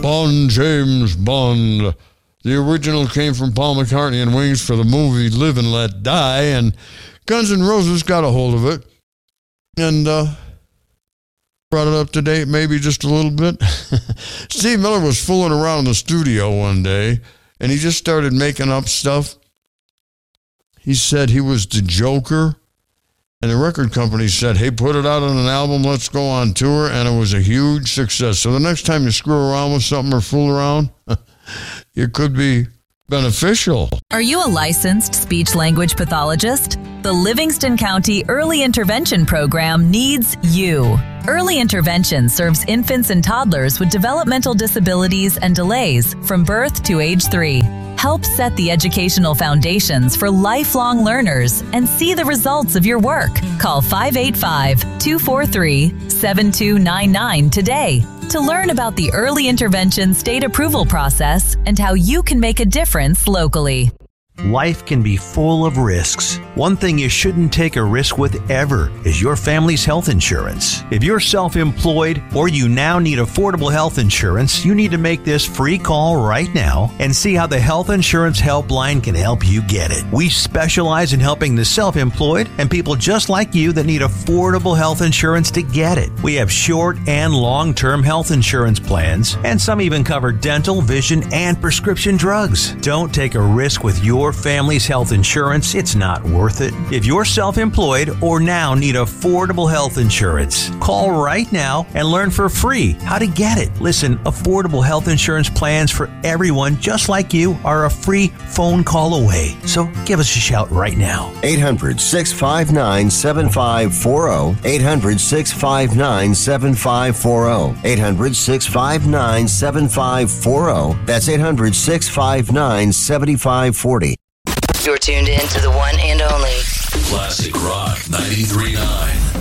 Bond, James Bond. The original came from Paul McCartney and Wings for the movie Live and Let Die, and Guns N' Roses got a hold of it and brought it up to date maybe just a little bit. Steve Miller was fooling around in the studio one day, and he just started making up stuff. He said he was the Joker, and the record company said, hey, put it out on an album, let's go on tour, and it was a huge success. So the next time you screw around with something or fool around, it could be beneficial. Are you a licensed speech-language pathologist? The Livingston County Early Intervention Program needs you. Early Intervention serves infants and toddlers with developmental disabilities and delays from birth to age 3. Help set the educational foundations for lifelong learners and see the results of your work. Call 585-243-7299 today to learn about the Early Intervention state approval process and how you can make a difference locally. Life can be full of risks. One thing you shouldn't take a risk with ever is your family's health insurance. If you're self-employed or you now need affordable health insurance, you need to make this free call right now and see how the Health Insurance Helpline can help you get it. We specialize in helping the self-employed and people just like you that need affordable health insurance to get it. We have short and long-term health insurance plans, and some even cover dental, vision, and prescription drugs. Don't take a risk with your family's health insurance. It's not worth it. If you're self-employed or now need affordable health insurance, call right now and learn for free how to get it. Listen, affordable health insurance plans for everyone just like you are a free phone call away. So give us a shout right now. 800-659-7540. 800-659-7540. 800-659-7540. That's 800-659-7540. You're tuned in to the one and only